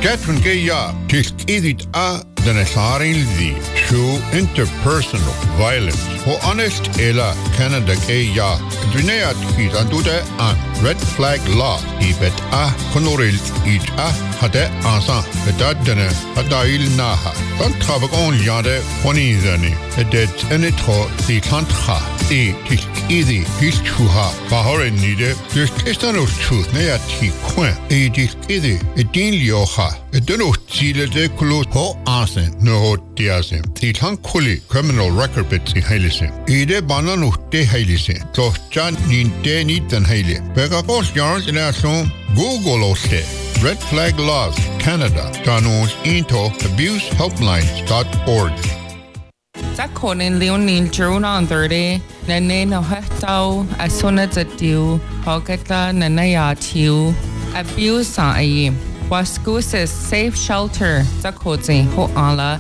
Saskatchewan Gaya, Tisk Edit A, Denesarin Zi, Show Interpersonal Violence, Ho Honest Ela, Canada Gaya, Drineat Kid Andude An, Red Flag Law, Ibet A, Honoril Each A, Hade Ansan, Edadene, Hadail Naha, Tantabon Yade, Honizani, Edet Enetro, the Tantha, Tisk Edi, Hischuha, Bahoren Nide, there's Testanos Truth, Neati Quen, Tisk Edi, Edin Lioha, Edeno Chile de Kulut, Ho Asen, No Diazim, the Tankuli, Criminal Record Bits in Halison, Ede Bananu de Halison, Tos Jan Nin de Nitan Hale, Begakos Yarns in Asom, Google Oste, Red Flag Laws, Canada, Danos into abusehelplines.org. Zakonin Leonil Jeruna on 30, Nene no Hetau, Asuna Zatiu, Hogata Nanayatiu, Abuse Sa'i, Waskusis Safe Shelter, Zakotzi, Hoala,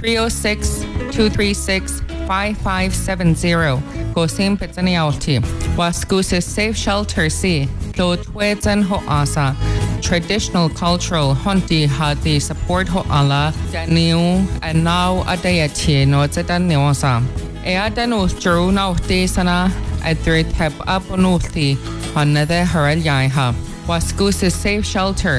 306-236-5570, Gosim Pitzaniauti, Waskusis Safe Shelter C, Klotwedzan Hoasa, Traditional Cultural Hunti Hadi Support Hoala, Daniu, and now Adayati no Zedaniosa. Eadanus Jeruna Desana, Adrit Heb Aponuti, Another Haraliha, Waskusis Safe Shelter,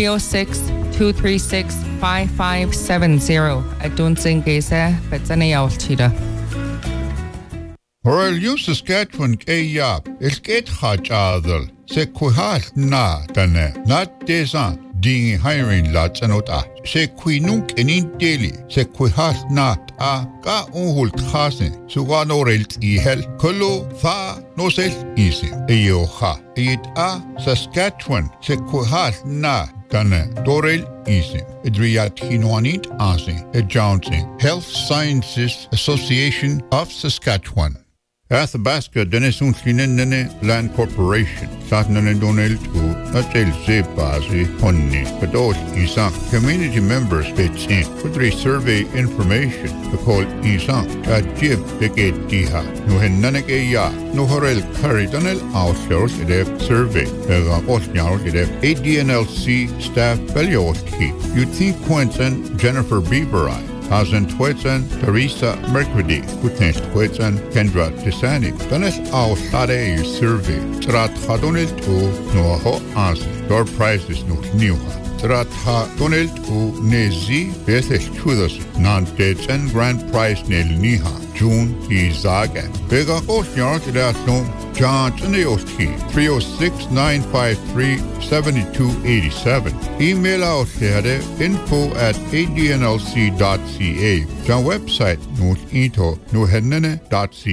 306-236-5570. Adunzing Geza, Pitzaniautida. Horal you Saskatchewan Gaya, Esket Hajadal, Sequihas na Dane, not Desan, Ding hiring lots and ota, Sequinunk and in daily, Sequihas not a Ga Unhul Hasen, Suganorelt Ehel, Kolo, Fa, no says easy, Eyoha, Eat a Saskatchewan, Sequihas na. Dane Dorel Easy, Edriat Hinoanit Asi, Johnson, Health Sciences Association of Saskatchewan. Athabasca Denesun Chinene Land Corporation, Satnan Donel to Atel Zebazi, Honni, Kados Isan, community members Betsin, Kudri survey information, the call Isan, Tajib Degate Diha, Nuhenaneke Ya, Nuhorel Curry Donel Outsource Edef survey, Ega Osnyar Edef ADNLC staff Belioski, Yuti Quentin, Jennifer Bieberai. Hazen Twetsen, Teresa Mercredi, Kutens Twetsen, Kendra Tisani, Danes Au Sade survey, Trat Hadonel to Noaho Ans, door prizes no Niuha. Trat Hadonel to Nezi, Beses Chudas, non Detsen Grand Prize Nel Niha, June Izaga. Bega Osnyar Tidason, John Chaneoski, 306-953-7287. Email out here info@adnlc.ca. John website, notinto, nohenene.ca.